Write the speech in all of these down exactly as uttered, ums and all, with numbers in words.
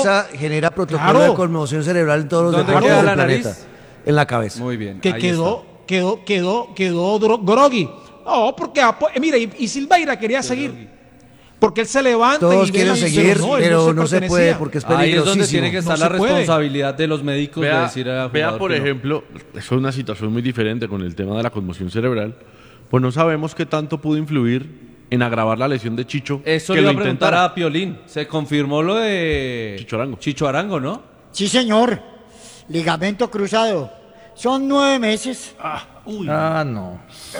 cabeza genera protocolo Claro. de conmoción cerebral en todos los ¿Dónde deportes queda del la planeta. nariz? En la cabeza. Muy bien. que ahí quedó, está. quedó, quedó, quedó dro- groggy. No, porque, apo- eh, mira, y, y Silveira quería seguir. Porque él se levanta Todos y quieren ve la- seguir, no, él pero no se pertenecía. puede porque es Ahí es peligrosísimo. donde tiene que estar No la se puede. responsabilidad de los médicos de Vea, decir al vea, jugador por que no. ejemplo, eso es una situación muy diferente con el tema de la conmoción cerebral. Pues no sabemos qué tanto pudo influir en agravar la lesión de Chicho. Eso que le iba lo a preguntar intentara. a Piolín. Se confirmó lo de Chicho Arango. Chicho Arango, ¿no? Sí, señor. Ligamento cruzado. Son nueve meses. Ah, no.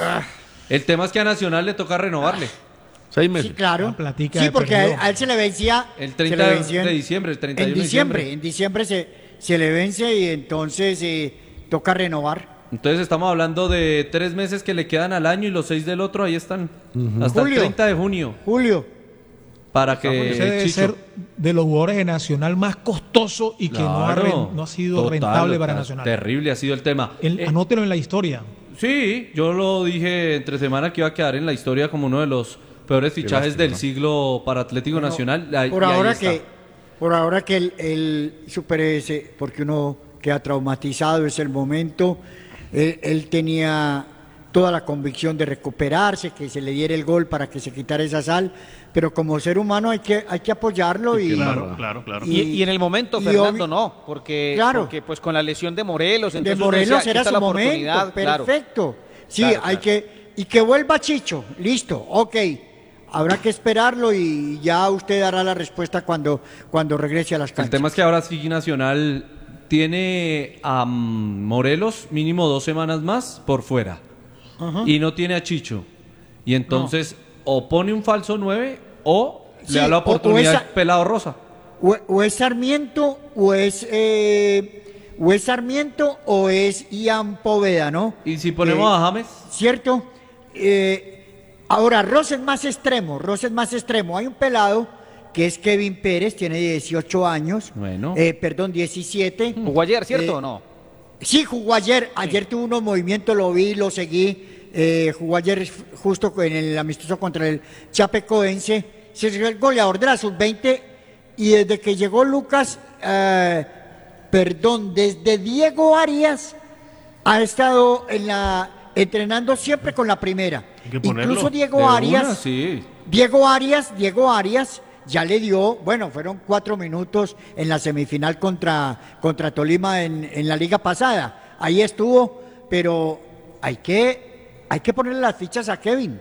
El tema es que a Nacional le toca renovarle. Seis Sí, meses. claro. La platica Sí, de porque a él, perdió. a él se le vencía. El se treinta le vencía de diciembre, el treinta y En uno de diciembre. diciembre. En diciembre se, se le vence y entonces eh, toca renovar. Entonces estamos hablando de tres meses que le quedan al año y los seis del otro, ahí están. Hasta Julio. el treinta de junio. Julio. Para que Ese debe Chicho- ser de los jugadores de Nacional más costoso y que no, ha, Claro. ren- no ha sido Total, rentable para ta- Nacional. Terrible ha sido el tema. El- Eh, anótelo en la historia. Sí, yo lo dije entre semana que iba a quedar en la historia como uno de los peores fichajes del siglo para Atlético Nacional. Ahí- Por y ahí ahora está. que, por ahora que el, el Super S, porque uno queda traumatizado, es el momento. Él, él tenía toda la convicción de recuperarse, que se le diera el gol para que se quitara esa sal, pero como ser humano hay que, hay que apoyarlo y, Claro, claro, claro. Y- Y, y en el momento, y Fernando, obvi- no, porque, Claro. porque pues con la lesión de Morelos, de entonces uno Morelos decía, aquí era está su la momento, oportunidad, claro. perfecto. Sí, Claro, hay claro. que, y que vuelva Chicho, listo, ok. Habrá que esperarlo y ya usted dará la respuesta cuando, cuando regrese a las El canchas. tema es que ahora sí Nacional tiene a mm, Morelos mínimo dos semanas más por fuera. Y no tiene a Chicho. Y entonces o pone un falso nueve o Sí, le da la o- o oportunidad esa- al pelado Rosa. O, o es Sarmiento o es eh, o es Sarmiento o es Ian Poveda, ¿no? Y si ponemos Eh, a James, ¿Cierto? Eh, ahora, Ross es más extremo, Ross es más extremo. Hay un pelado que es Kevin Pérez, tiene dieciocho años. Bueno. Eh, perdón, diecisiete. ¿Jugó ayer, cierto Eh, o no? Sí, jugó ayer. Ayer tuvo unos movimientos, lo vi, lo seguí. Eh, jugó ayer justo en el amistoso contra el Chapecoense. Se fue el goleador de la sub veinte y desde que llegó Lucas, eh, perdón, desde Diego Arias ha estado en la entrenando siempre con la primera. Hay que ponerlo. Incluso Diego de Arias, una, sí. Diego Arias, Diego Arias ya le dio, bueno, fueron cuatro minutos en la semifinal contra, contra Tolima en, en la liga pasada. Ahí estuvo, pero hay que, hay que ponerle las fichas a Kevin.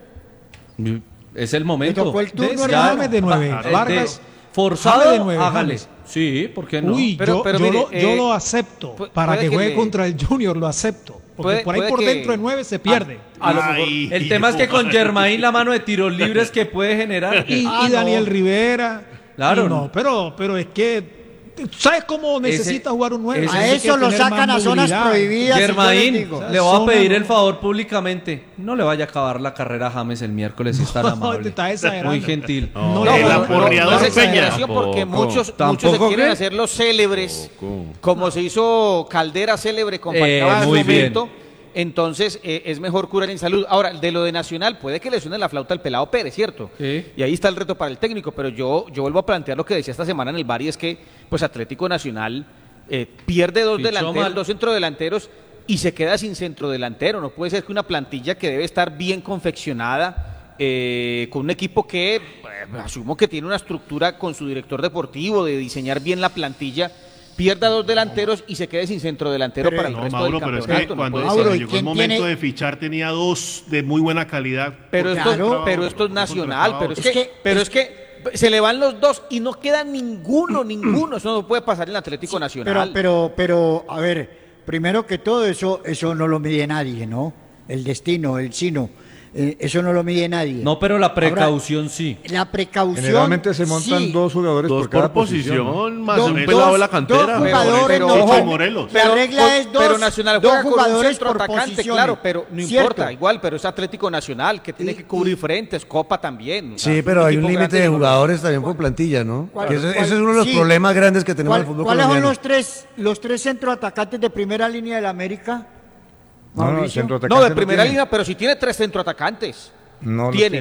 Es el momento. Le tocó el turno, De- hermano. James de nueve. Va- Vargas. de- forzado, James de nueve, hágale. James. Sí, ¿por qué no? Uy, Pero- yo, pero yo mire, lo, yo eh, lo acepto. pu- Para puede que que juegue le- contra el Junior lo acepto. Porque Puede- por ahí puede por que- dentro de nueve se pierde. A lo mejor. Ay, El tema es que con Germain la mano de tiros libres que puede generar. y, Ah, y Daniel no. Rivera. Claro. Y no, pero, pero es que ¿sabes cómo necesita jugar un nueve? ese- A Tiene que eso lo tener sacan más a zonas movilidad. prohibidas. y yo les Germain, digo, le voy a Zona pedir no. el favor públicamente. No le vaya a acabar la carrera a James el miércoles, es tan No, amable. te está exagerando. Muy gentil. No, No, el no, no, aporreador no es Peña. exageración porque Tampoco. muchos, muchos se ¿Tampoco quieren qué? hacer los célebres, Tampoco. como se hizo Caldera célebre con Eh, Falcao en su muy bien. momento. Entonces eh, es mejor curar en salud. Ahora, de lo de Nacional, puede que le suene la flauta al pelado Pérez, ¿cierto? Sí. Y ahí está el reto para el técnico, pero yo, yo vuelvo a plantear lo que decía esta semana en el bar y es que pues Atlético Nacional eh, pierde dos Fichó delanteros, mal. dos centrodelanteros y se queda sin centrodelantero. No puede ser que una plantilla que debe estar bien confeccionada, eh, con un equipo que eh, asumo que tiene una estructura con su director deportivo de diseñar bien la plantilla, pierda dos delanteros y se quede sin centrodelantero Pero, para el No, resto Mauro, del pero es campeonato. que no cuando, puede Mauro, cuando ¿y llegó el quién momento tiene- de fichar tenía dos de muy buena calidad. Pero Claro. esto, pero esto es nacional, pero es, Es que, que- pero es que se le van los dos y no queda ninguno, ninguno. Eso no puede pasar en el Atlético Pero, Nacional. pero, pero, a ver, primero que todo eso, eso no lo mide nadie, ¿no? El destino, el sino, eh, eso no lo mide nadie. No, pero la Ahora, precaución sí. la precaución. Generalmente se montan sí. dos jugadores Dos por cada por posición, posición. más Dos- un pelado de la dos- cantera. dos jugadores, Pero- no, pero- ojo, Morelos. La regla es dos, pero Nacional dos juega con un jugadores centro por atacante, posiciones. claro, pero no Cierto. importa, igual, pero es Atlético Nacional que tiene Y- que cubrir frentes, Copa también. o sea, Sí, es pero hay un equipo límite grande de y no- jugadores también por plantilla, ¿no? ¿Cuál- Que ese, cuál- ese es uno de los sí. problemas grandes que tenemos en el ¿Cuál- fútbol ¿Cuáles son colombiano. los tres, los tres centroatacantes de primera línea del América? No, no, Mauricio. centroatacante No, de primera tiene. línea, pero si tiene tres centroatacantes. No los tiene. tiene.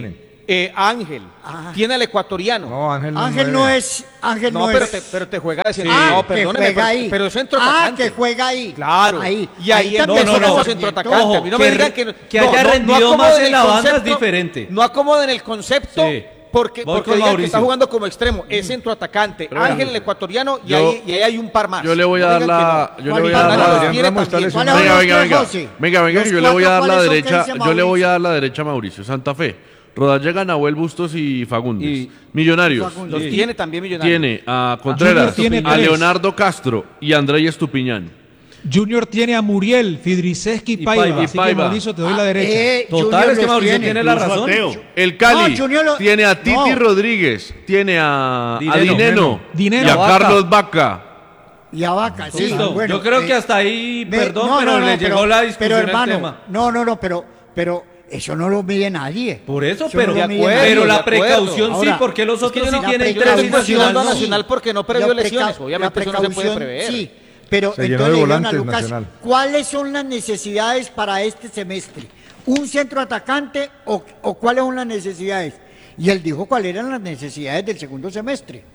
eh, Ángel, Ah. tiene al ecuatoriano. No, Ángel no, Ángel es no nueve. es. Ángel No, no, pero, es. te, pero te juega de centro. Ah, no, que perdóneme, juega pero, ahí. pero es centro Ah, atacante. que juega ahí. Claro. Ahí. Y ahí, Ahí entonces también no, no, como no. centro Ojo, atacante. A mí no que me digan re- que, que no, haya no, rendido no más acomoden en el la banda es concepto, diferente. No acomoden el concepto. Sí. Porque, Voy porque con digan que Mauricio. está jugando como extremo, es centro atacante, Pero Ángel vean, el ecuatoriano y, yo- ahí, y ahí hay un par más. Yo le voy a No dar digan que la. no. Yo le voy a ¿Cuál dar es? la. Adrián Ramos está ¿Cuál lesionado. es? Venga, los venga, tres, venga. José? Venga, venga, Los que yo le voy a dar cuatro, la ¿cuáles son? derecha. ¿Qué dice Yo le voy Mauricio? a dar la derecha a Mauricio. Santa Fe. Rodallega, Nahuel Bustos y Fagundes. Y- Millonarios. Fagundes. Los Sí. tiene también Millonarios. Tiene a Contreras, Junior tiene a tres. Leonardo Castro y a André Estupiñán. Junior tiene a Muriel, Fidriseski y Y Paiva. Paiva. Así Y Paiva. que Mauricio, te doy la derecha. Eh, Total, Junior es que los Mauricio tiene la razón. El Cali No, Junior lo- tiene a Titi no. Rodríguez, tiene a a Dineno. Dineno, Dineno. y a Vaca. Carlos Vaca. Y a Vaca, sí. Listo. bueno, Yo creo eh, que hasta ahí, ve- perdón, no, pero no, no, le llegó la discusión pero, al hermano, tema. No, no, no, pero, pero eso no lo mide nadie. Por eso, Eso pero, no lo mide acuerdo, nadie. pero de la acuerdo. precaución sí, Ahora, porque los es que otros yo sí no- tienen la tres precaución y cuestionando a Nacional no. Nacional porque no previó La preca- lesiones. Obviamente la eso no se puede precaución, prever. Sí, pero Se llenó entonces de le dijeron a volantes Lucas, Nacional. ¿cuáles son las necesidades para este semestre? ¿Un centro atacante o, o cuáles son las necesidades? Y él dijo cuáles eran las necesidades del segundo semestre.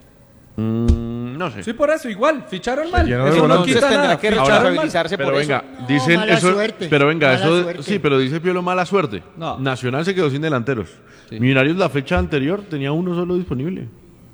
Mm, no sé. Sí, por eso, igual, ficharon mal. llenó de Eso no volantes. quita Entonces tendrá nada. que Ficharon mal. responsabilizarse Pero por venga, eso. No, dicen mala eso, suerte, pero venga, mala eso suerte. sí, pero dice Piolo mala suerte. No. Nacional se quedó sin delanteros. Millonarios la fecha anterior tenía uno solo disponible.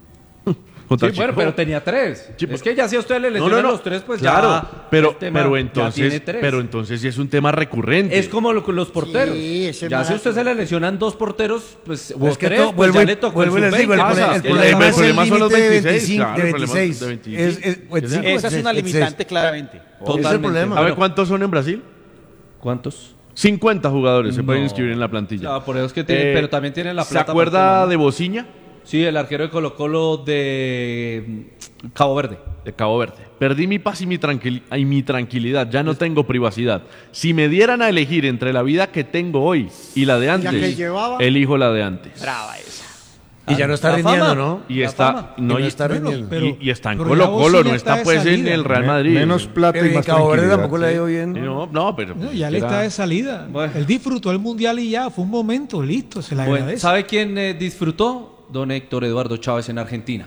Sí, Contra bueno, Chico. pero tenía tres. Sí, Es pero- que ya si a usted le No, lesionan no, no. los tres, pues claro, ya pero, el tema pero ya entonces, tiene tres. pero entonces sí es un tema recurrente. Es como lo con los porteros. Sí, ese ya mala si a usted se suerte. le lesionan dos porteros, pues, o Es que tres, to- pues vuelvo ya y- le tocó vuelvo y el les digo, el sub veinte. problema- pasa? el El- problema el es el problema son los límite de veintiséis, veinticinco, claro, de el problema veintiséis. es de veintiséis. Es- es- veinticinco, Esa es una veintiséis. limitante claramente. Ese es el Totalmente. problema. ¿Sabe Bueno, cuántos son en Brasil? ¿cuántos? cincuenta jugadores se pueden No. inscribir en la plantilla. Ah, por eso es que tienen- pero también tienen la ¿Se plata acuerda aparte, ¿no? de Bociña? Sí, el arquero de Colo Colo de mm, Cabo Verde. De Cabo Verde. Perdí mi paz y mi, tranquil- y mi tranquilidad. Ya no tengo privacidad. Si me dieran a elegir entre la vida que tengo hoy y la de la antes, que llevaba. elijo la de antes. Brava esa. Y ya no está La rindiendo, fama. ¿no? Y La está, fama. no, Y no y- está Bueno, rindiendo. pero- y, y está en pero Colo ya Colo, Bociña no está está de pues en salida. el Real Me- Madrid. menos plata y En más Cabo Verde tranquilidad. tampoco le ha ido bien. Y no, no, pero No, pues, ya le era- está de salida. Bueno. Él disfrutó el mundial y ya, fue un momento, listo, se le Bueno, agradece. ¿sabe quién eh, disfrutó? Don Héctor Eduardo Chávez en Argentina.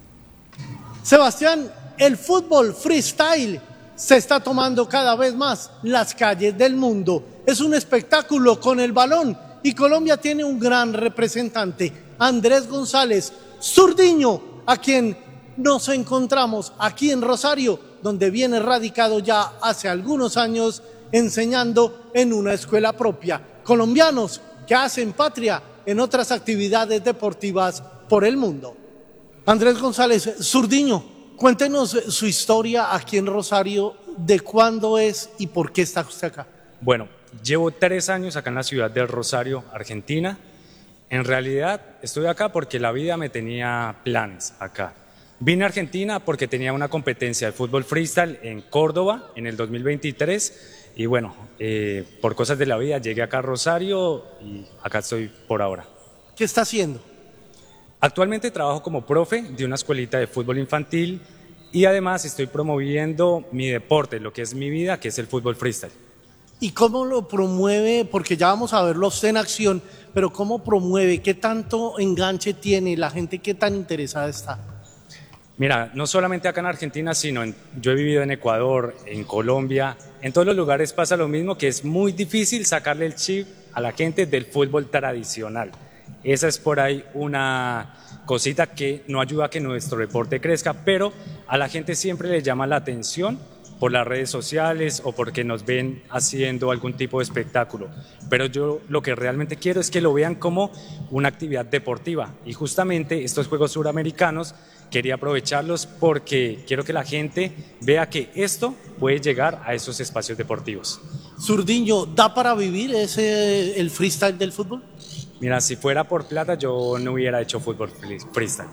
Sebastián, el fútbol freestyle se está tomando cada vez más las calles del mundo. Es un espectáculo con el balón y Colombia tiene un gran representante, Andrés González Zurdiño, a quien nos encontramos aquí en Rosario, donde viene radicado ya hace algunos años enseñando en una escuela propia. Colombianos que hacen patria en otras actividades deportivas por el mundo. Andrés González Zurdiño, cuéntenos su historia aquí en Rosario, de cuándo es y por qué está usted acá. Bueno, llevo tres años acá en la ciudad de Rosario, Argentina. En realidad estoy acá porque la vida me tenía planes acá. Vine a Argentina porque tenía una competencia de fútbol freestyle en Córdoba en el dos mil veintitrés y bueno, eh, por cosas de la vida llegué acá a Rosario y acá estoy por ahora. ¿Qué está haciendo? Actualmente trabajo como profe de una escuelita de fútbol infantil y además estoy promoviendo mi deporte, lo que es mi vida, que es el fútbol freestyle. ¿Y cómo lo promueve? Porque ya vamos a verlo usted en acción, pero ¿cómo promueve? ¿Qué tanto enganche tiene la gente? ¿Qué tan interesada está? Mira, no solamente acá en Argentina, sino en, yo he vivido en Ecuador, en Colombia, en todos los lugares pasa lo mismo, que es muy difícil sacarle el chip a la gente del fútbol tradicional. Esa es por ahí una cosita que no ayuda a que nuestro deporte crezca, pero a la gente siempre le llama la atención por las redes sociales o porque nos ven haciendo algún tipo de espectáculo. Pero yo lo que realmente quiero es que lo vean como una actividad deportiva. Y justamente estos Juegos Suramericanos quería aprovecharlos porque quiero que la gente vea que esto puede llegar a esos espacios deportivos. Zurdiño, ¿da para vivir ese, el freestyle del fútbol? Mira, si fuera por plata yo no hubiera hecho fútbol freestyle.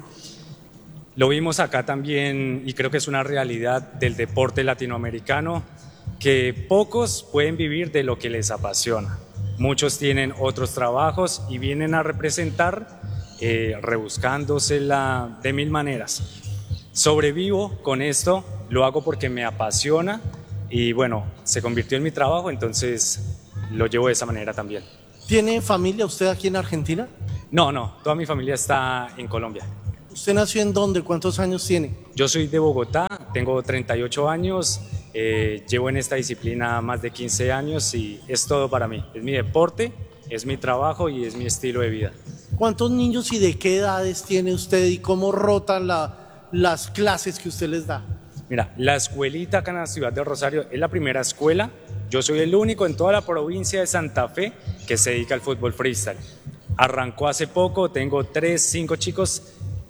Lo vimos acá también y creo que es una realidad del deporte latinoamericano que pocos pueden vivir de lo que les apasiona. Muchos tienen otros trabajos y vienen a representar eh, rebuscándosela de mil maneras. Sobrevivo con esto, lo hago porque me apasiona y bueno, se convirtió en mi trabajo, entonces lo llevo de esa manera también. ¿Tiene familia usted aquí en Argentina? No, no, toda mi familia está en Colombia. ¿Usted nació en dónde? ¿Cuántos años tiene? Yo soy de Bogotá, tengo treinta y ocho años, eh, llevo en esta disciplina más de quince años y es todo para mí. Es mi deporte, es mi trabajo y es mi estilo de vida. ¿Cuántos niños y de qué edades tiene usted y cómo rotan la, las clases que usted les da? Mira, la escuelita acá en la ciudad de Rosario es la primera escuela. Yo soy el único en toda la provincia de Santa Fe que se dedica al fútbol freestyle. Arrancó hace poco, tengo tres, cinco chicos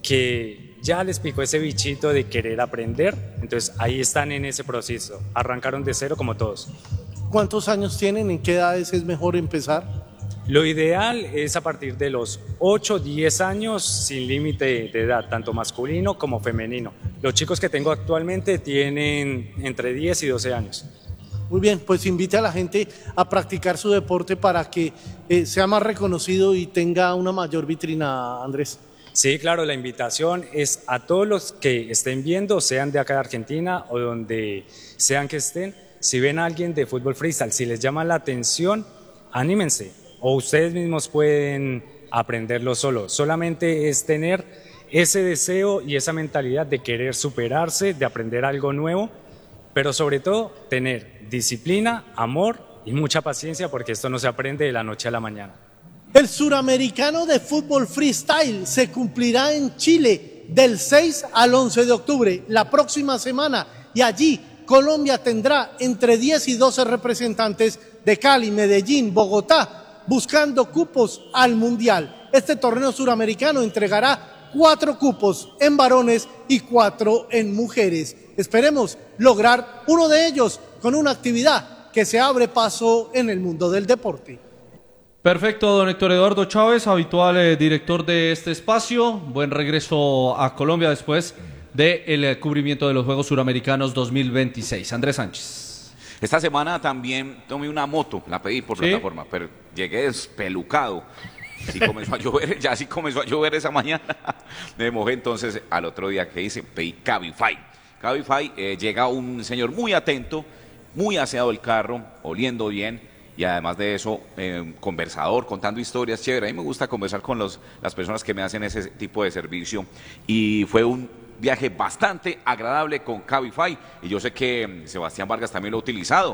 que ya les picó ese bichito de querer aprender, entonces ahí están en ese proceso. Arrancaron de cero como todos. ¿Cuántos años tienen? ¿En qué edades es mejor empezar? Lo ideal es a partir de los ocho, diez años sin límite de edad, tanto masculino como femenino. Los chicos que tengo actualmente tienen entre diez y doce años. Muy bien, pues invite a la gente a practicar su deporte para que eh, sea más reconocido y tenga una mayor vitrina, Andrés. Sí, claro, la invitación es a todos los que estén viendo, sean de acá de Argentina o donde sean que estén, si ven a alguien de fútbol freestyle, si les llama la atención, anímense. O ustedes mismos pueden aprenderlo solo. Solamente es tener ese deseo y esa mentalidad de querer superarse, de aprender algo nuevo, pero sobre todo tener disciplina, amor y mucha paciencia porque esto no se aprende de la noche a la mañana. El Suramericano de Fútbol Freestyle se cumplirá en Chile del seis al once de octubre, la próxima semana, y allí Colombia tendrá entre diez y doce representantes de Cali, Medellín, Bogotá, buscando cupos al Mundial. Este torneo suramericano entregará cuatro cupos en varones y cuatro en mujeres. Esperemos lograr uno de ellos con una actividad que se abre paso en el mundo del deporte. Perfecto, don Héctor Eduardo Chávez, habitual eh, director de este espacio. Buen regreso a Colombia después del eh, cubrimiento de los Juegos Suramericanos dos mil veintiséis. Andrés Sánchez. Esta semana también tomé una moto, la pedí por ¿Sí? plataforma, pero llegué despelucado. Sí comenzó a llover, ya sí comenzó a llover esa mañana. Me mojé, entonces al otro día que hice, pedí Cabify. Cabify, eh, llega un señor muy atento, muy aseado el carro, oliendo bien. Y además de eso, eh, conversador, contando historias, chévere. A mí me gusta conversar con los, las personas que me hacen ese tipo de servicio. Y fue un viaje bastante agradable con Cabify. Y yo sé que Sebastián Vargas también lo ha utilizado.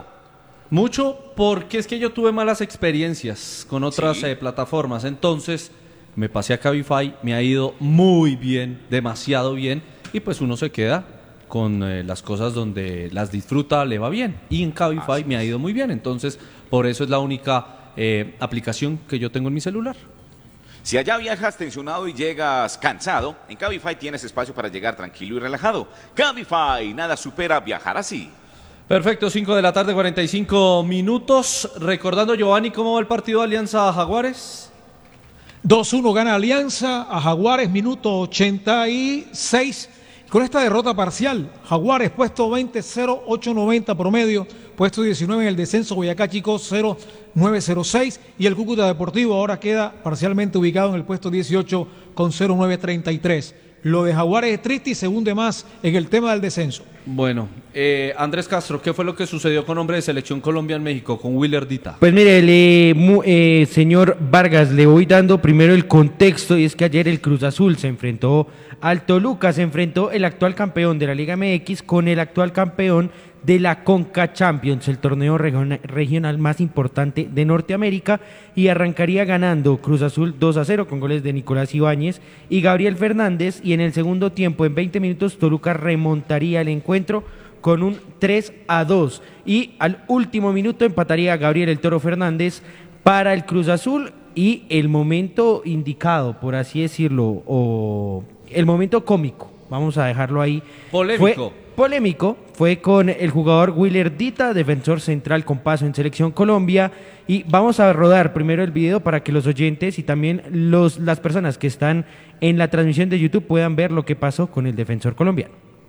Mucho, porque es que yo tuve malas experiencias con otras Sí. eh, plataformas. Entonces, me pasé a Cabify, me ha ido muy bien, demasiado bien. Y pues uno se queda con eh, las cosas donde las disfruta, le va bien. Y en Cabify Así me ha ido muy bien. Entonces, por eso es la única eh, aplicación que yo tengo en mi celular. Si allá viajas tensionado y llegas cansado, en Cabify tienes espacio para llegar tranquilo y relajado. Cabify, nada supera viajar así. Perfecto, cinco de la tarde, cuarenta y cinco minutos. Recordando, Giovanni, ¿cómo va el partido de Alianza Jaguares? dos uno gana Alianza a Jaguares, minuto ochenta y seis. Con esta derrota parcial, Jaguares puesto veinte, cero ocho noventa promedio, puesto diecinueve en el descenso, Boyacá Chico cero nueve cero seis y el Cúcuta Deportivo ahora queda parcialmente ubicado en el puesto dieciocho con cero nueve treinta y tres. Lo de Jaguares es triste y se hunde más en el tema del descenso. Bueno, eh, Andrés Castro, ¿qué fue lo que sucedió con hombre de Selección Colombia en México, con Willer Dita? Pues mire, le, mu, eh, señor Vargas, le voy dando primero el contexto, y es que ayer el Cruz Azul se enfrentó al Toluca, se enfrentó el actual campeón de la Liga M X con el actual campeón de la Conca Champions, el torneo regional, regional más importante de Norteamérica, y arrancaría ganando Cruz Azul dos a cero con goles de Nicolás Ibáñez y Gabriel Fernández, y en el segundo tiempo, en veinte minutos, Toluca remontaría el encuentro con un tres a dos, y al último minuto empataría Gabriel el Toro Fernández para el Cruz Azul, y el momento indicado, por así decirlo, o el momento cómico, vamos a dejarlo ahí, Polémico. fue polémico, fue con el jugador Willer Dita, defensor central con paso en Selección Colombia, y vamos a rodar primero el video para que los oyentes y también los, las personas que están en la transmisión de YouTube puedan ver lo que pasó con el defensor colombiano.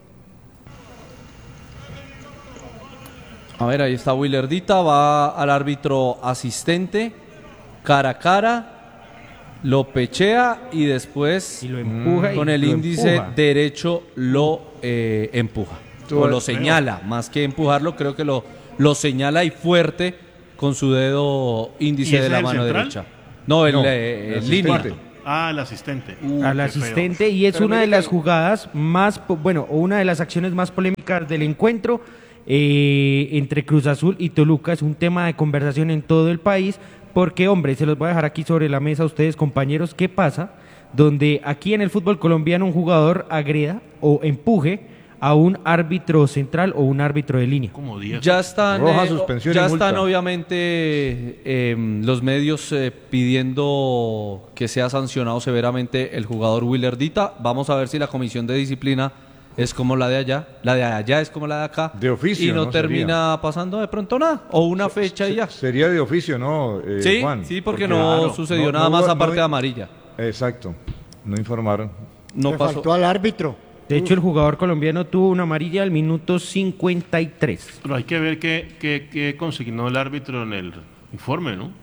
A ver, ahí está Willer Dita, va al árbitro asistente, cara a cara, lo pechea y después y lo empuja con y el lo índice empuja. derecho lo eh, empuja. O lo señala, más que empujarlo, creo que lo, lo señala y fuerte con su dedo índice de la mano derecha. No, el, No, eh, el línea. asistente. Ah, el asistente. Uh, al asistente feo. Y es Pero una de las jugadas más, bueno, o una de las acciones más polémicas del encuentro eh, entre Cruz Azul y Toluca. Es un tema de conversación en todo el país porque, hombre, se los voy a dejar aquí sobre la mesa a ustedes, compañeros, ¿qué pasa? Donde aquí en el fútbol colombiano un jugador agreda o empuje a un árbitro central o un árbitro de línea. Como diez. Ya están, Roja, eh, suspensión ya y multa. están obviamente eh, los medios eh, pidiendo que sea sancionado severamente el jugador Willer Dita. Vamos a ver si la comisión de disciplina es como la de allá, la de allá es como la de acá. De oficio, y no, ¿no? termina Sería. pasando de pronto nada, o una fecha y ya. Sería de oficio, ¿no, eh, Sí, Juan? sí, porque no claro, sucedió no- nada no más hubo- aparte no- de amarilla. Exacto, no informaron. No Le pasó. faltó al árbitro. De hecho, el jugador colombiano tuvo una amarilla al minuto cincuenta y tres. Pero hay que ver qué, qué, qué consignó el árbitro en el informe, ¿no?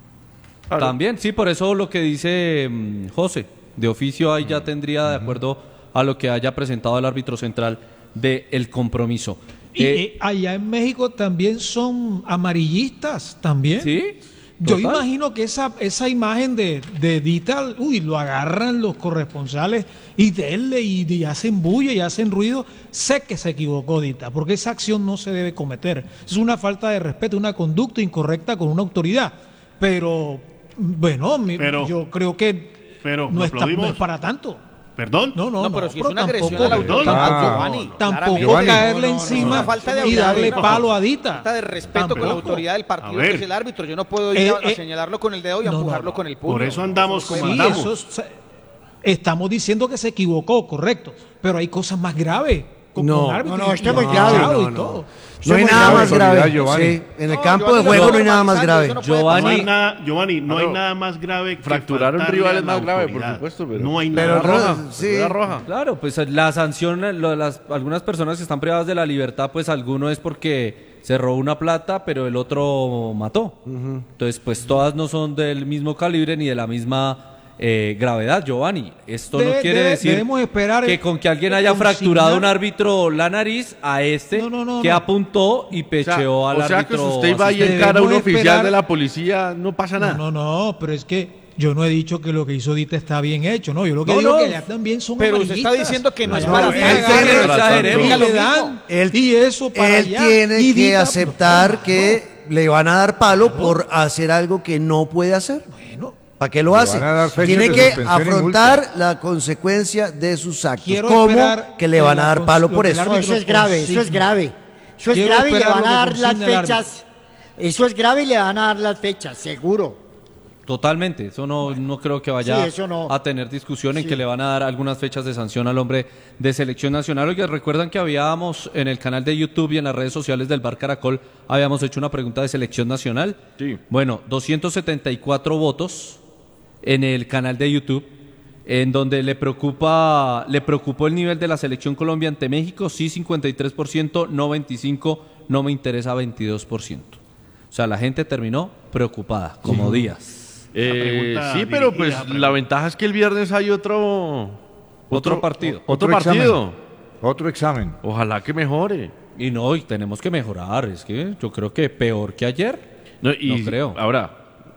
También, sí, por eso lo que dice mm, José, de oficio ahí ya tendría, de acuerdo a lo que haya presentado el árbitro central del compromiso. Y Eh, eh, allá en México también son amarillistas, también. Sí. Yo total. imagino que esa, esa imagen de, de Dita, uy, lo agarran los corresponsales y denle y, y hacen bulla y hacen ruido. Sé que se equivocó Dita, porque esa acción no se debe cometer. Es una falta de respeto, una conducta incorrecta con una autoridad. Pero, bueno, mi- Pero- yo creo que pero no, lo está, no aplaudimos. es para tanto. ¿Perdón? No, no, No, no, pero si es una agresión tampoco- a la autoridad, tampoco- Giovanni, tampoco claramente. Giovanni. caerle No, no, no, encima una falta de y autoridad, darle una palo a Dita. Falta de respeto con la Tampoco. autoridad del partido A ver. que es el árbitro. Yo no puedo ir Eh, a, a eh, señalarlo con el dedo y a no, no, empujarlo no. con el puño. Por eso andamos como Sí, andamos. eso es- estamos diciendo que se equivocó, correcto, pero hay cosas más graves. Con, No. con árbitros No, no, y- esto es muy y grave. abogado y No, no. todo. No hay Somos nada graves, más grave. autoridad, Giovanni. Sí, en el No, campo Giovanni, de juego lo no hay nada más normalizando, grave. eso no puede Giovanni- No hay pasar. nada, Giovanni, no, hay no. nada más grave que Fracturar a un faltarle rival a es la más grave, por autoridad. supuesto, pero- No hay Pero nada. no- roja, sí. la roja. Claro, pues la sanción, lo de las, algunas personas que están privadas de la libertad, pues alguno es porque se robó una plata, pero el otro mató. Entonces, pues todas no son del mismo calibre ni de la misma eh, gravedad, Giovanni. Esto no Debe- quiere debe- decir debemos esperar que el- con que alguien el haya fracturado a un consignar- árbitro la nariz, a este No, no, no, que no. apuntó y O sea, pecheó al o sea árbitro. que si usted va y asistente. encara a un Debemos oficial esperar- de la policía, no pasa nada. No, no, no, pero es que yo no he dicho que lo que hizo Dita está bien hecho, ¿no? Yo lo que No, digo no. es que allá también son Pero usted está amarillistas. diciendo que no es Allá para también él agarran tiene- y exageremos. le Lo dan, Él- y eso para Él allá. tiene Y que Dita, aceptar no, que le van a dar palo por hacer algo que no puede hacer. Bueno, ¿Para qué lo Le hace? van a dar fechas Tiene de que suspensión y afrontar la consecuencia de sus actos. Quiero ¿Cómo? esperar Que le que van a la dar cons- palo lo por que el eso. No, eso es grave, eso es grave. Eso es Quiero grave y le esperar van lo a que dar las consigne el árbitro. fechas. Eso es grave y le van a dar las fechas, seguro. Totalmente, eso no, no creo que vaya Sí, eso no. a tener discusión en Sí. que le van a dar algunas fechas de sanción al hombre de selección nacional. Oye, recuerdan que habíamos en el canal de YouTube y en las redes sociales del Bar Caracol, habíamos hecho una pregunta de selección nacional. Sí. Bueno, doscientos setenta y cuatro votos en el canal de YouTube, en donde le preocupa, le preocupó el nivel de la selección Colombia ante México, sí cincuenta y tres por ciento, no veinticinco por ciento, no me interesa veintidós por ciento. O sea, la gente terminó preocupada, como Díaz. Eh, pregunta sí, pero dirigida, pues pregunta. la ventaja es que el viernes hay otro Otro partido. Otro, Otro partido. examen. Otro examen. Ojalá que mejore. Y no, y tenemos que mejorar. Es que yo creo que peor que ayer. No, y No creo. Ahora,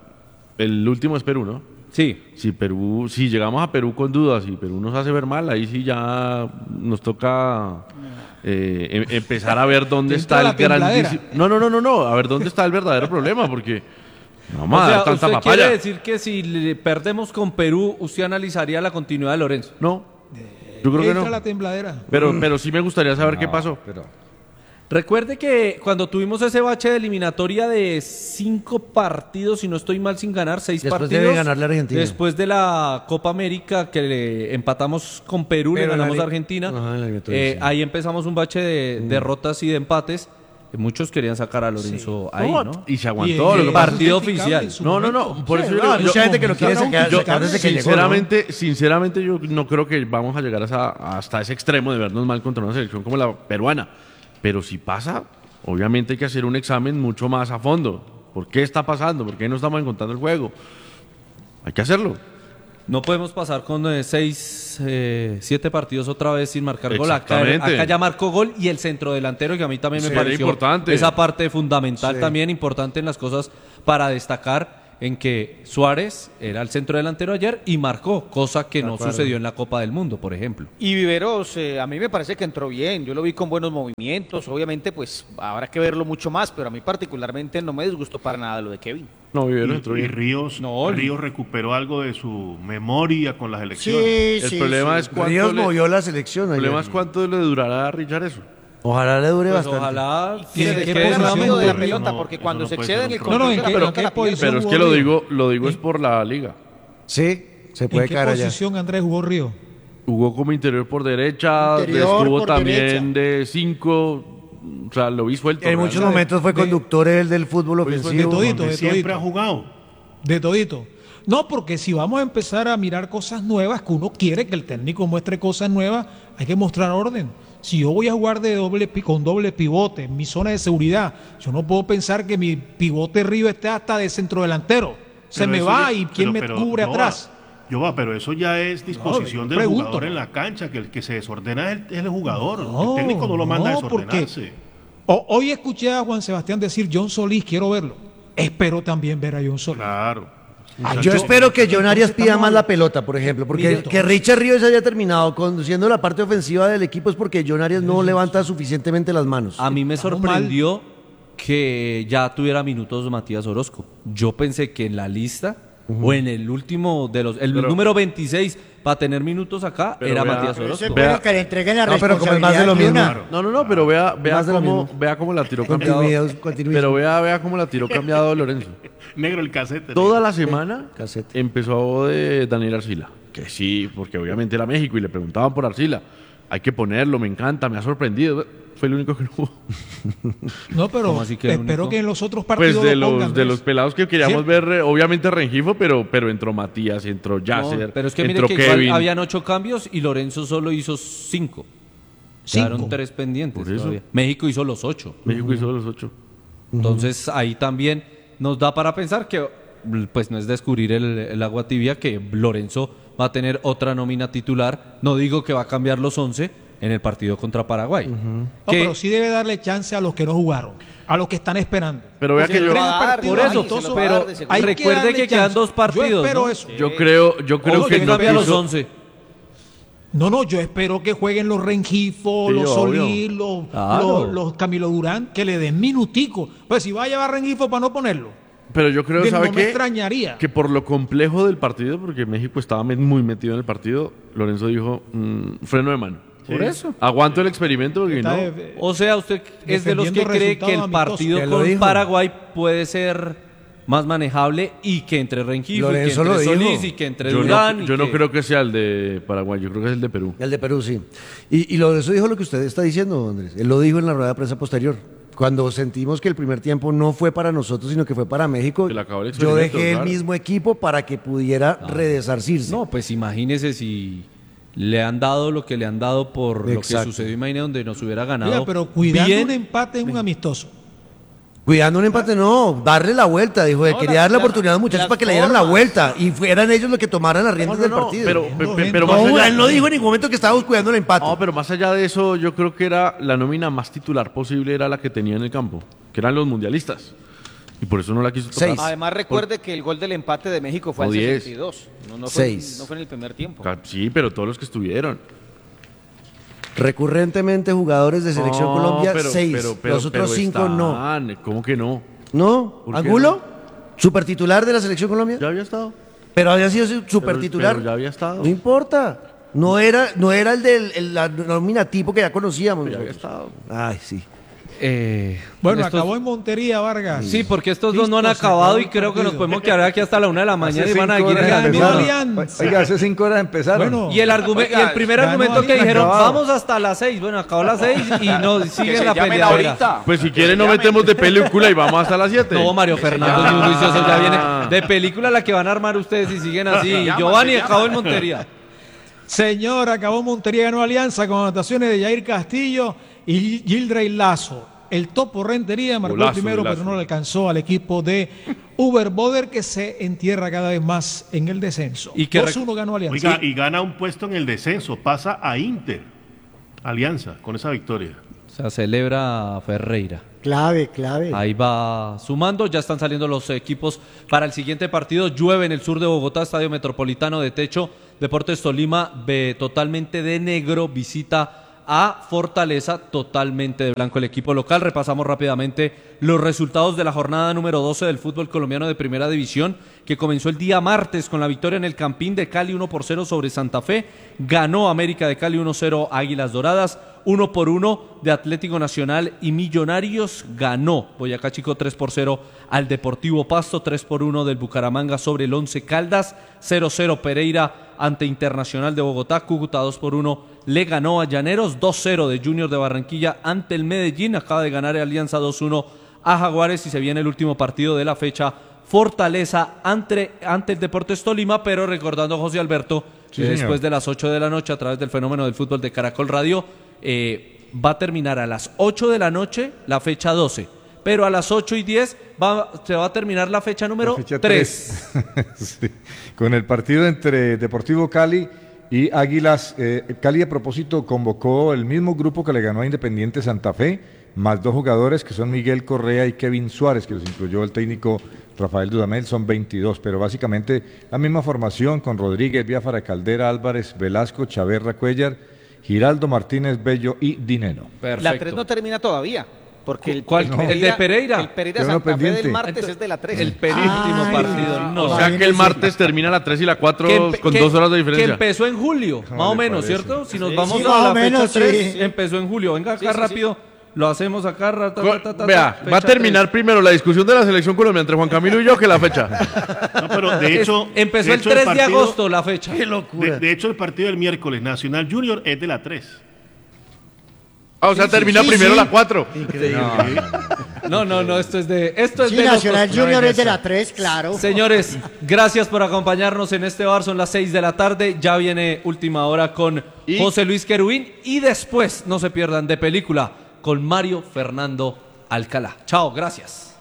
el último es Perú, ¿no? Sí. Si Perú, si llegamos a Perú con dudas y Perú nos hace ver mal, ahí sí ya nos toca eh, em- empezar a ver dónde Entra está el la tembladera. grandísimo. No, no, no, no, no, a ver dónde está el verdadero problema, porque no vamos O a sea, dar tanta ¿usted papaya. quiere decir que si le perdemos con Perú, usted analizaría la continuidad de Lorenzo? No, yo creo que entra no. la tembladera. Pero, pero sí me gustaría saber qué No, pasó. Pero, Recuerde que cuando tuvimos ese bache de eliminatoria de cinco partidos, si no estoy mal, sin ganar, seis Después partidos. debe ganarle a Argentina. Después de la Copa América, que le empatamos con Perú, Pero le en la ganamos li- a Argentina. Ajá, en la eliminatoria, Eh, sí. Ahí empezamos un bache de derrotas y de empates. que Muchos querían sacar a Lorenzo ahí, No, ¿no? Y se Y aguantó. en- lo que en- pasa- partido criticable oficial. en su No, no, no. momento. Por Sí, eso yo no, digo, Mucha yo- gente que lo quiere yo- sacar, yo- sacar desde que llegó, ¿no? Sinceramente, sinceramente yo no creo que vamos a llegar a esa- hasta ese extremo de vernos mal contra una selección como la peruana. Pero si pasa, obviamente hay que hacer un examen mucho más a fondo. ¿Por qué está pasando? ¿Por qué no estamos encontrando el juego? Hay que hacerlo. No podemos pasar con eh, seis, eh, siete partidos otra vez sin marcar gol. Acá, Exactamente. acá ya marcó gol y el centrodelantero, que a mí también me Sí, pareció importante. esa parte fundamental, Sí. también importante en las cosas para destacar. en que Suárez era el centro delantero ayer y marcó, cosa que De no acuerdo. sucedió en la Copa del Mundo, por ejemplo. Y Viveros, eh, a mí me parece que entró bien, yo lo vi con buenos movimientos, obviamente pues habrá que verlo mucho más, pero a mí particularmente no me disgustó para nada lo de Kevin. No, y, y Ríos, Ríos recuperó algo de su memoria con las elecciones. el problema es cuánto Ríos le- movió la selección El ayer. problema es cuánto le durará a Richard eso. Ojalá le dure Pues bastante. ojalá Que se despegue rápido de la pelota, porque cuando se excede en el control de la pero, pelota, la pierde. pero es que lo digo, lo digo es por la liga. Sí, se ¿En qué posición Andrés jugó Río? Jugó como interior por derecha, Interior estuvo por también de cinco, o sea, lo vi suelto. En muchos realmente. momentos fue conductor él del fútbol ofensivo. De todito, de Siempre todito. ha jugado. De todito. No, porque si vamos a empezar a mirar cosas nuevas, que uno quiere que el técnico muestre cosas nuevas, hay que mostrar orden. Si yo voy a jugar de doble pi- con doble pivote en mi zona de seguridad, yo no puedo pensar que mi pivote Río esté hasta de centro delantero. Se Pero me eso va ya- y quién pero- me pero, cubre Joa, atrás. Joa, pero eso ya es disposición No, del pregunto. jugador en la cancha, que el que se desordena es el, es el jugador. el técnico no lo manda a no, porque desordenarse. o- hoy escuché a Juan Sebastián decir John Solís, quiero verlo. Espero también ver a John Solís. Claro. Yo espero que John Arias pida más la pelota, por ejemplo, porque Mire, que Richard Ríos haya terminado conduciendo la parte ofensiva del equipo es porque John Arias no levanta suficientemente las manos. A mí me sorprendió que ya tuviera minutos Matías Orozco. Yo pensé que en la lista o en el último de los, el Pero- número veintiséis para tener minutos acá Pero era vea- Matías pero Orozco. Espero que le entreguen la No, pero como es más de lo responsabilidad mismo. una. No, no, no, pero vea, vea Más de lo cómo, mismo. vea cómo la tiró cambiado. Continuidad, continuidad. Pero vea, vea cómo la tiró cambiado Lorenzo. Negro el casete. Toda negro. la semana empezó de Daniel Arcila. Que sí, porque obviamente era México y le preguntaban por Arcila. Hay que ponerlo, me encanta, me ha sorprendido. Fue el único que no hubo. No, pero ¿Cómo así que el espero único? que en los otros partidos Pues de lo pongan, los, de ¿ves? los pelados que queríamos Sí. ver, eh, obviamente Rengifo, pero, pero entró Matías, entró No, Yasser, pero es que mire entró que igual Kevin. habían ocho cambios y Lorenzo solo hizo cinco. Cinco. Quedaron tres pendientes Por eso. todavía. México hizo los ocho. México hizo los ocho. Entonces ahí también nos da para pensar que pues no es descubrir el, el agua tibia, que Lorenzo va a tener otra nómina titular. No digo que va a cambiar los once en el partido contra Paraguay. No, Que- pero sí debe darle chance a los que no jugaron, a los que están esperando. Pero vea Porque que yo- el Va a dar, partido por eso, amistoso, pero hay recuerde darle que quedan chance. dos partidos, Yo espero ¿no? eso. Yo creo, yo creo Ojo, que que no cambia los quiso- once. No, no, yo espero que jueguen los Rengifo, Sí, los obvio. Solís, los, Claro. los, los Camilo Durán, que le den minutico. Pues si va a llevar Rengifo para no ponerlo. Pero yo creo, De- ¿sabe no me qué? extrañaría. Que por lo complejo del partido, porque México estaba me- muy metido en el partido, Lorenzo dijo, mm, freno de mano. Por eso. Aguanto el experimento porque Está no. de- O sea, usted es de los que defendiendo cree que el resultados partido amistosos. Ya lo con dijo. Paraguay puede ser más manejable y que entre Rengifo, y que Lorenzo entre lo dijo. Solís y que entre Yo, Durán. no, y yo no que- creo que sea el de Paraguay, yo creo que es el de Perú. El de Perú, sí. Y, y lo, eso dijo lo que usted está diciendo, Andrés. Él lo dijo en la rueda de prensa posterior. Cuando sentimos que el primer tiempo no fue para nosotros, sino que fue para México, Que le acabó el yo experimento, dejé claro. el mismo equipo para que pudiera redesarcirse. No, pues imagínese si le han dado lo que le han dado por lo Exacto. que sucedió, imagínese donde nos hubiera ganado. Oiga, pero cuidando bien. un empate en un amistoso. Cuidando un empate, no, darle la vuelta. Dijo, No, quería la- darle la la- oportunidad a los muchachos las para que le dieran la formas. vuelta y fueran ellos los que tomaran las riendas No, no, del no, partido. pero, Viendo pe- pe- gente. pero no, más allá, él no dijo en ningún momento que estábamos cuidando el empate. no, pero más allá de eso, yo creo que era la nómina más titular posible era la que tenía en el campo, que eran los mundialistas. Y por eso no la quiso tocar. Seis. Además recuerde que el gol del empate de México fue O al diez. sesenta y dos. No, no, fue, Seis. no fue en el primer tiempo. Ca- Sí, pero todos los que estuvieron. Recurrentemente jugadores de Selección No, Colombia, pero- seis. pero- pero- Los otros pero cinco no. están, ¿Cómo que no? ¿No? ¿Por qué ¿Angulo? ¿Super titular de la Selección Colombia? Ya había estado. Pero había sido super Pero- titular. pero ya había estado. No importa. No era, no era el del el, la nómina tipo que ya conocíamos. Ya había nosotros. estado. Ay, sí. Eh, Bueno, estos- acabó en Montería, Vargas. Sí, porque estos dos no han Listo, se acabado acabó y el creo que nos partido. podemos quedar aquí hasta la una de la mañana y van a cinco seguir en horas la Ganó misma. empezaron. Alianza. Oiga, hace cinco horas empezaron. Bueno, Y el, argumen- y el primer ganó argumento que Alianza. dijeron, Acabado. vamos hasta las seis. Bueno, acabó a las seis y no Que siguen se la llamen peleadera. ahorita. Pues si Que quieren se nos llamen. metemos de película y vamos hasta las siete. No, Mario Fernando es muy juicioso, ya viene de película la que van a armar ustedes y siguen así. Se llama, Giovanni se llama. acabó en Montería. Señor, acabó Montería, ganó Alianza con anotaciones de Jair Castillo y Gildrey Lazo. El Topo Rentería marcó Golazo el primero, de Lazo. pero no le alcanzó al equipo de Uber Boder, que se entierra cada vez más en el descenso. Y que dos uno ganó Alianza. Oiga, y gana un puesto en el descenso, pasa a Inter, Alianza, con esa victoria. O sea, celebra Ferreira. Clave, clave. Ahí va sumando, ya están saliendo los equipos para el siguiente partido. Llueve en el sur de Bogotá, Estadio Metropolitano de techo. Deportes Tolima, ve totalmente de negro, visita a Fortaleza, totalmente de blanco el equipo local. Repasamos rápidamente los resultados de la jornada número doce del fútbol colombiano de primera división, que comenzó el día martes con la victoria en el Campín de Cali uno por cero sobre Santa Fe. Ganó América de Cali uno cero Águilas Doradas. uno por uno de Atlético Nacional y Millonarios. Ganó Boyacá Chico tres por cero al Deportivo Pasto. tres por uno del Bucaramanga sobre el Once Caldas. cero cero Pereira ante Internacional de Bogotá. Cúcuta dos por uno le ganó a Llaneros. dos cero de Junior de Barranquilla ante el Medellín. Acaba de ganar Alianza dos uno a Jaguares y se viene el último partido de la fecha. Fortaleza ante, ante el Deportes Tolima, pero recordando a José Alberto Sí, que señor. después de las ocho de la noche, a través del fenómeno del fútbol de Caracol Radio, eh, va a terminar a las ocho de la noche la fecha doce, pero a las ocho y diez va, se va a terminar la fecha número La fecha tres. tres. Sí. Con el partido entre Deportivo Cali y Águilas. eh, Cali, a propósito, convocó el mismo grupo que le ganó a Independiente Santa Fe, más dos jugadores que son Miguel Correa y Kevin Suárez, que los incluyó el técnico Rafael Dudamel. Son veintidós, pero básicamente la misma formación con Rodríguez, Biafara, Caldera, Álvarez, Velasco, Chaverra, Cuellar, Giraldo, Martínez, Bello y Dineno. La tres no termina todavía. Porque el, ¿Cuál? el ¿El de Pereira? El Pereira Quedó Santa Fe pendiente. del martes es de la tres. El penúltimo partido. No. O sea que el martes termina la tres y la cuatro empe- con que- dos horas de Que diferencia. empezó en julio, ¿Cómo más o le menos, parece? ¿cierto? Si nos Sí, vamos sí, a más la o menos, fecha tres, sí. empezó en julio. Venga acá Sí, sí, sí. rápido, lo hacemos acá. ra- ta, Co- ta, ta, ta, Vea, fecha va a terminar tres. primero la discusión de la selección Colombia entre Juan Camilo y yo que la fecha. No, pero de Es- hecho, empezó de el hecho, tres de partido- agosto la fecha. ¡Qué locura! De, de hecho, el partido del miércoles Nacional Junior es de la tres. Ah, o sea, termina sí, primero sí. la cuatro. No, no, no, esto es de esto es Sí, de Nacional locos. Junior es de la tres, claro. Señores, gracias por acompañarnos en este bar. Son las seis de la tarde. Ya viene Última Hora con Y- José Luis Querubín. Y después, no se pierdan de película con Mario Fernando Alcalá. Chao, gracias.